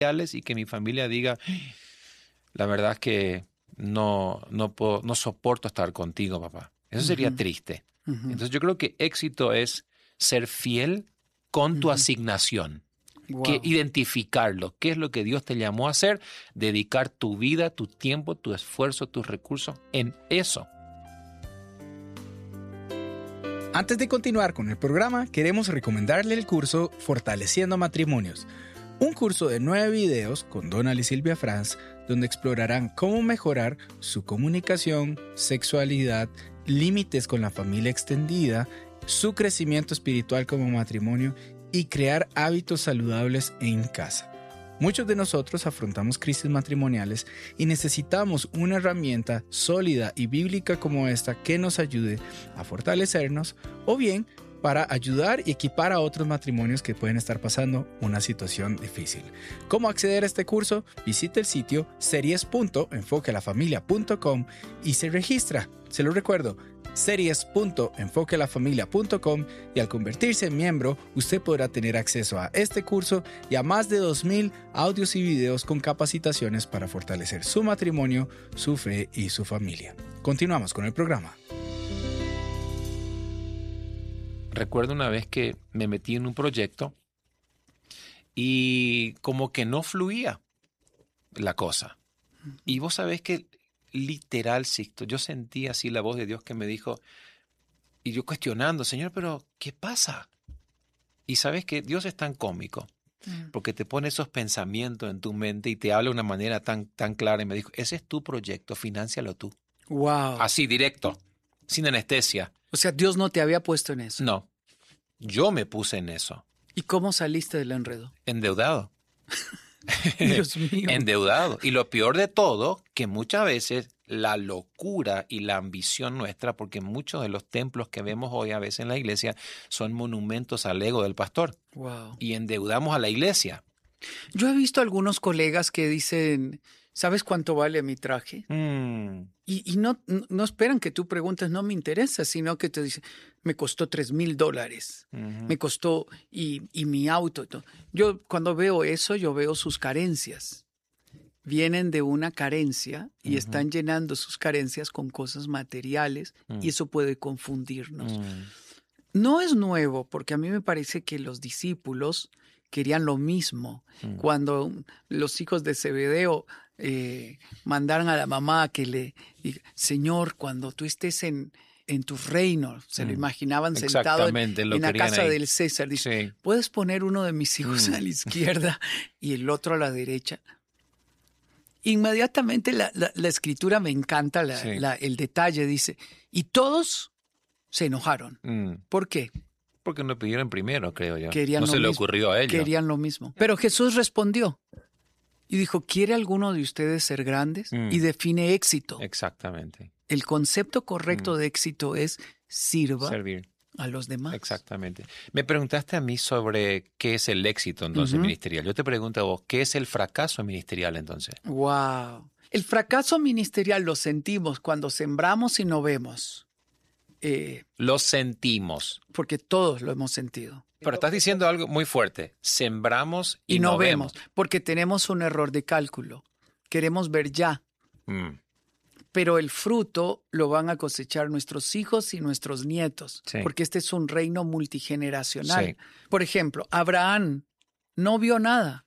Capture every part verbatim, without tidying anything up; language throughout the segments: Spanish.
y que mi familia diga, la verdad es que no, no, puedo, no soporto estar contigo, papá. Eso sería uh-huh. triste. Uh-huh. Entonces yo creo que éxito es ser fiel con tu uh-huh. asignación. Wow. Que identificarlo. ¿Qué es lo que Dios te llamó a hacer? Dedicar tu vida, tu tiempo, tu esfuerzo, tus recursos en eso. Antes de continuar con el programa, queremos recomendarle el curso Fortaleciendo Matrimonios. Un curso de nueve videos con Donald y Silvia Franz, donde explorarán cómo mejorar su comunicación, sexualidad, límites con la familia extendida, su crecimiento espiritual como matrimonio y crear hábitos saludables en casa. Muchos de nosotros afrontamos crisis matrimoniales y necesitamos una herramienta sólida y bíblica como esta que nos ayude a fortalecernos o bien para ayudar y equipar a otros matrimonios que pueden estar pasando una situación difícil. ¿Cómo acceder a este curso? Visite el sitio series punto enfoque a la familia punto com y se registra. Se lo recuerdo, series punto enfoque a la familia punto com, y al convertirse en miembro, usted podrá tener acceso a este curso y a más de dos mil audios y videos con capacitaciones para fortalecer su matrimonio, su fe y su familia. Continuamos con el programa. Recuerdo una vez que me metí en un proyecto y como que no fluía la cosa. Y vos sabés que literal, Sixto, yo sentí así la voz de Dios que me dijo, y yo cuestionando, Señor, pero ¿qué pasa? Y sabes que Dios es tan cómico, mm. porque te pone esos pensamientos en tu mente y te habla de una manera tan, tan clara y me dijo, ese es tu proyecto, fináncialo tú. Wow. Así, directo, sin anestesia. O sea, Dios no te había puesto en eso. No, yo me puse en eso. ¿Y cómo saliste del enredo? Endeudado. Dios mío. Endeudado. Y lo peor de todo, que muchas veces la locura y la ambición nuestra, porque muchos de los templos que vemos hoy a veces en la iglesia son monumentos al ego del pastor. Wow. Y endeudamos a la iglesia. Yo he visto algunos colegas que dicen, ¿sabes cuánto vale mi traje? Mm. Y, y no, no esperan que tú preguntes, no me interesa, sino que te dicen, me costó tres mil dólares, uh-huh. me costó y, y mi auto. Y todo. Yo cuando veo eso, yo veo sus carencias. Vienen de una carencia y uh-huh. están llenando sus carencias con cosas materiales uh-huh. y eso puede confundirnos. Uh-huh. No es nuevo, porque a mí me parece que los discípulos querían lo mismo. Uh-huh. Cuando los hijos de Zebedeo eh, mandaron a la mamá que le diga, Señor, cuando tú estés en, en tu reino, se uh-huh. lo imaginaban sentado en, en la casa ahí. del César. Dice, sí. ¿puedes poner uno de mis hijos uh-huh. a la izquierda y el otro a la derecha? Inmediatamente la, la, la escritura me encanta, la, sí. la, el detalle dice, y todos se enojaron. Uh-huh. ¿Por qué? Porque no pidieron primero, creo yo. Querían no se mismo. le ocurrió a ellos. Querían lo mismo. Pero Jesús respondió y dijo, ¿quiere alguno de ustedes ser grandes? Mm. Y define éxito. Exactamente. El concepto correcto mm. de éxito es sirva Servir a los demás. Exactamente. Me preguntaste a mí sobre qué es el éxito entonces uh-huh. ministerial. Yo te pregunto a vos, ¿qué es el fracaso ministerial entonces? Wow. El fracaso ministerial lo sentimos cuando sembramos y no vemos. Eh, lo sentimos. Porque todos lo hemos sentido. Pero estás diciendo algo muy fuerte. Sembramos y, y no, no vemos. vemos. Porque tenemos un error de cálculo. Queremos ver ya. Mm. Pero el fruto lo van a cosechar nuestros hijos y nuestros nietos. Sí. Porque este es un reino multigeneracional. Sí. Por ejemplo, Abraham no vio nada.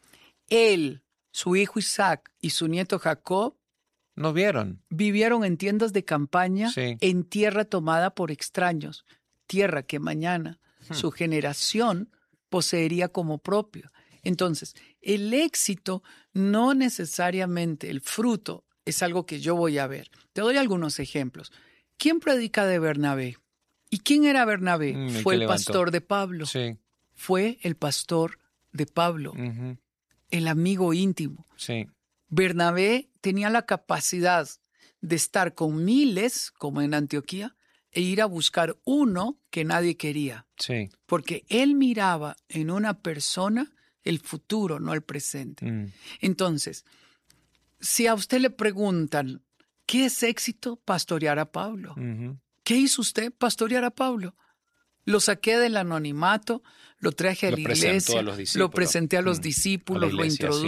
Él, su hijo Isaac y su nieto Jacob no vieron. Vivieron en tiendas de campaña, sí. en tierra tomada por extraños, tierra que mañana hmm. su generación poseería como propio. Entonces, el éxito no necesariamente, el fruto, es algo que yo voy a ver. Te doy algunos ejemplos. ¿Quién predica de Bernabé? ¿Y quién era Bernabé? Mm, Fue el levantó. pastor de Pablo. Sí. Fue el pastor de Pablo, uh-huh. el amigo íntimo. Sí. Bernabé tenía la capacidad de estar con miles, como en Antioquía, e ir a buscar uno que nadie quería. Sí. Porque él miraba en una persona el futuro, no el presente. Mm. Entonces, si a usted le preguntan, ¿qué es éxito? Pastorear a Pablo. Uh-huh. ¿Qué hizo usted? Pastorear a Pablo. Lo saqué del anonimato, lo traje a lo la iglesia, a los lo presenté a los mm. discípulos, a iglesia, lo introduje.